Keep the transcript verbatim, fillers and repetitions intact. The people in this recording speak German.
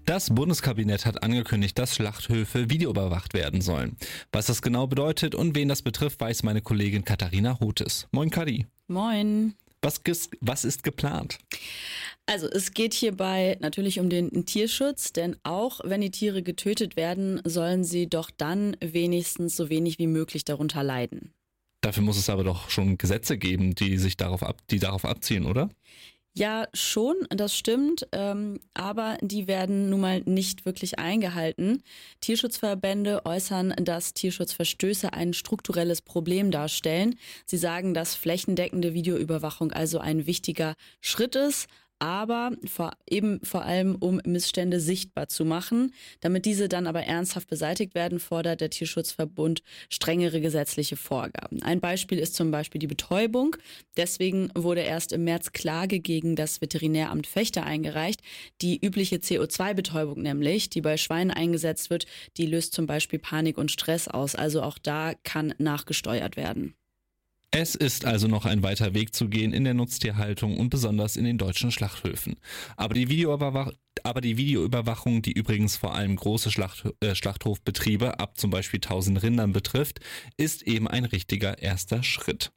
Das Bundeskabinett hat angekündigt, dass Schlachthöfe videoüberwacht werden sollen. Was das genau bedeutet und wen das betrifft, weiß meine Kollegin Katharina Hutes. Moin Kadi. Moin. Was, was ist geplant? Also es geht hierbei natürlich um den Tierschutz, denn auch wenn die Tiere getötet werden, sollen sie doch dann wenigstens so wenig wie möglich darunter leiden. Dafür muss es aber doch schon Gesetze geben, die sich darauf ab, die darauf abzielen, oder? Ja, schon, das stimmt, ähm, aber die werden nun mal nicht wirklich eingehalten. Tierschutzverbände äußern, dass Tierschutzverstöße ein strukturelles Problem darstellen. Sie sagen, dass flächendeckende Videoüberwachung also ein wichtiger Schritt ist, aber vor, eben vor allem um Missstände sichtbar zu machen. Damit diese dann aber ernsthaft beseitigt werden, fordert der Tierschutzverbund strengere gesetzliche Vorgaben. Ein Beispiel ist zum Beispiel die Betäubung. Deswegen wurde erst im März Klage gegen das Veterinäramt Vechta eingereicht. Die übliche C O zwei Betäubung nämlich, die bei Schweinen eingesetzt wird, die löst zum Beispiel Panik und Stress aus. Also auch da kann nachgesteuert werden. Es ist also noch ein weiter Weg zu gehen in der Nutztierhaltung und besonders in den deutschen Schlachthöfen. Aber die, Videoüberwach- aber die Videoüberwachung, die übrigens vor allem große Schlacht- äh, Schlachthofbetriebe ab zum Beispiel tausend Rindern betrifft, ist eben ein richtiger erster Schritt.